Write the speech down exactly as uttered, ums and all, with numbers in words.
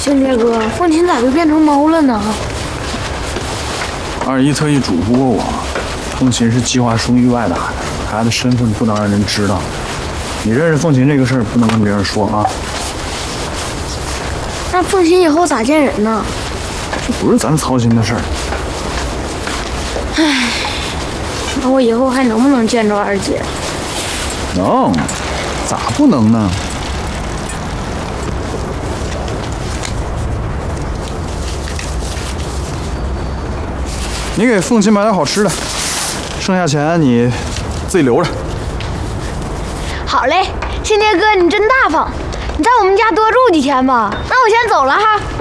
亲爹哥，凤琴咋就变成猫了呢？ 二姨特意嘱咐过我，凤琴是计划生育外的孩子，孩子身份不能让人知道。你认识凤琴这个事儿不能跟别人说啊。 那凤琴以后咋见人呢？ 这不是咱操心的事儿。 唉，那我以后还能不能见着二姐？ 能，咋不能呢？你给凤琴买点好吃的，剩下钱你自己留着。 好嘞，亲爹哥你真大方，你在我们家多住几天吧。那我先走了哈。